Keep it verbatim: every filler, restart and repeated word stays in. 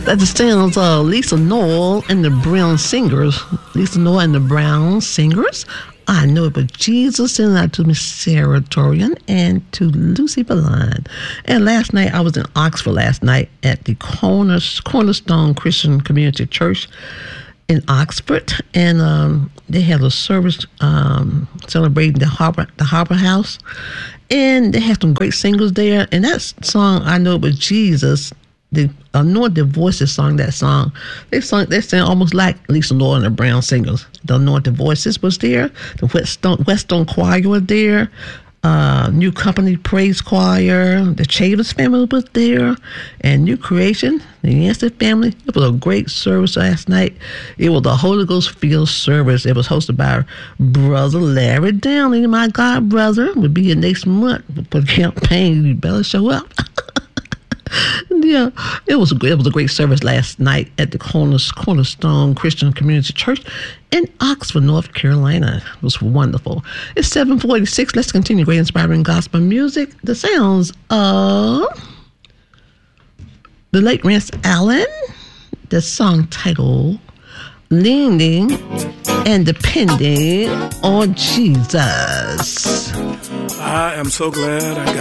That's the sounds of Lisa Noel and the Brown Singers. Lisa Noel and the Brown Singers. I Know It But Jesus, and out to Miss Sarah Torian and to Lucy Valline. And last night, I was in Oxford last night at the Corner, Cornerstone Christian Community Church in Oxford, and um, they had a service um, celebrating the Harbor, the Harbor House, and they had some great singers there. And that song, I Know It But Jesus, the Anointed Voices sung that song. They sung, they sang almost like Lisa Noel and the Brown Singers. The Anointed Voices was there. The Whetstone, Whetstone Choir was there. Uh, New Company Praise Choir. The Chavez family was there. And New Creation, the Yancey family. It was a great service last night. It was the Holy Ghost filled service. It was hosted by Brother Larry Downey. My God, brother, will be here next month for the campaign. You better show up. Yeah, it was a great, it was a great service last night at the Corners, Cornerstone Christian Community Church in Oxford, North Carolina. It was wonderful. It's seven forty-six. Let's continue great inspiring gospel music. The sounds of the late Rance Allen. The song titled "Leaning and Depending on Jesus." I am so glad I got